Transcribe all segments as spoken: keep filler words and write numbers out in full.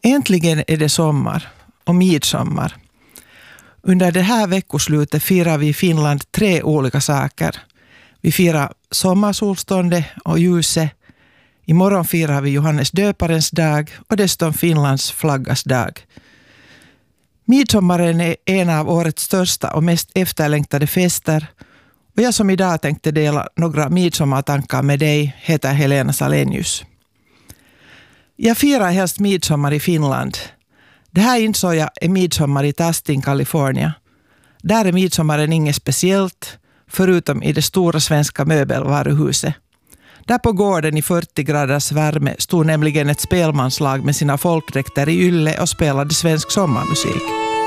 Äntligen är det sommar och midsommar. Under det här veckoslutet firar vi i Finland tre olika saker. Vi firar sommarsolståndet och ljuset. Imorgon firar vi Johannes döparens dag och dessutom Finlands flaggas dag. Midsommaren är en av årets största och mest efterlängtade fester. Och jag som idag tänkte dela några midsommartankar med dig heter Helena Salenius. Jag firar helst midsommar i Finland. Det här insåg jag är midsommar i Tustin, Kalifornien. Där är midsommaren inget speciellt, förutom i det stora svenska möbelvaruhuset. Där på gården i fyrtio graders värme stod nämligen ett spelmanslag med sina folkdräkter i ylle och spelade svensk sommarmusik.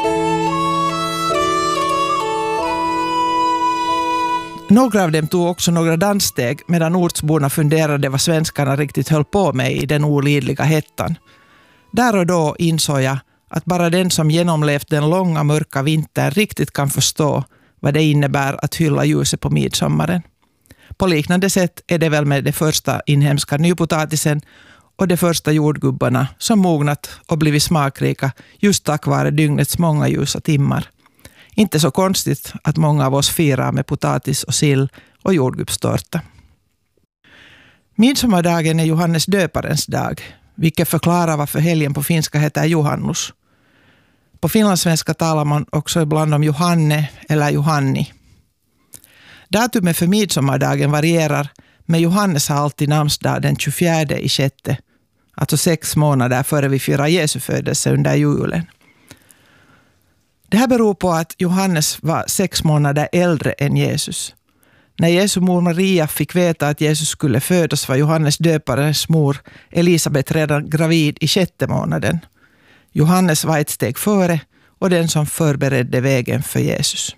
Några av dem tog också några danssteg medan ortsborna funderade vad svenskarna riktigt höll på med i den olidliga hettan. Där och då insåg jag att bara den som genomlevt den långa mörka vintern riktigt kan förstå vad det innebär att hylla ljuset på midsommaren. På liknande sätt är det väl med det första inhemska nypotatisen och de första jordgubbarna som mognat och blivit smakrika just tack vare dygnets många ljusa timmar. Inte så konstigt att många av oss firar med potatis och sill och jordgubbstårta. Midsommardagen är Johannes döparens dag, vilket förklarar varför helgen på finska heter Johannus. På finlandssvenska talar man också ibland om Johanne eller Johanni. Datumet för midsommardagen varierar, men Johannes har alltid namnsdag den tjugofjärde i sjätte, alltså sex månader före vi firar Jesu födelse under julen. Det här beror på att Johannes var sex månader äldre än Jesus. När Jesu mor Maria fick veta att Jesus skulle födas var Johannes döparens mor Elisabet redan gravid i sjätte månaden. Johannes var ett steg före och den som förberedde vägen för Jesus.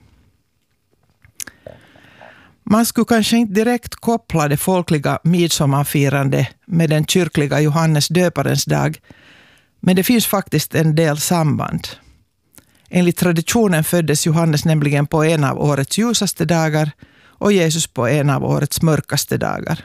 Man skulle kanske inte direkt koppla det folkliga midsommarfirande med den kyrkliga Johannes döparens dag, men det finns faktiskt en del samband. Enligt traditionen föddes Johannes nämligen på en av årets ljusaste dagar och Jesus på en av årets mörkaste dagar.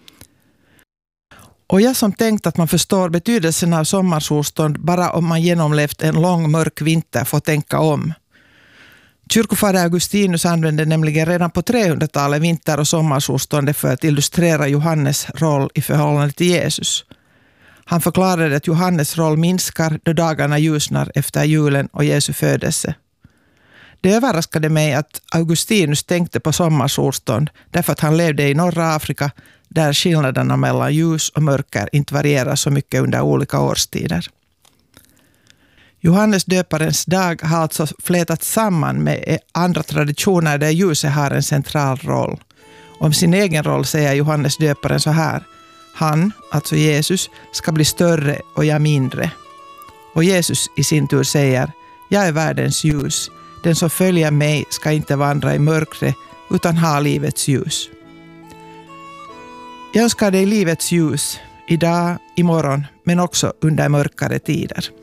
Och jag som tänkt att man förstår betydelsen av sommarsolstånd bara om man genomlevt en lång mörk vinter får tänka om. Kyrkofader Augustinus använde nämligen redan på trehundratalet vinter- och sommarsolståndet för att illustrera Johannes roll i förhållande till Jesus. Han förklarade att Johannes roll minskar då dagarna ljusnar efter julen och Jesu födelse. Det överraskade mig att Augustinus tänkte på sommarsolstånd därför att han levde i norra Afrika där skillnaderna mellan ljus och mörker inte varierar så mycket under olika årstider. Johannes döparens dag har alltså flätats samman med andra traditioner där ljuset har en central roll. Om sin egen roll säger Johannes döparen så här: han, alltså Jesus, ska bli större och jag mindre. Och Jesus i sin tur säger: jag är världens ljus. Den som följer mig ska inte vandra i mörkret utan ha livets ljus. Jag önskar dig livets ljus idag, imorgon, men också under mörkare tider.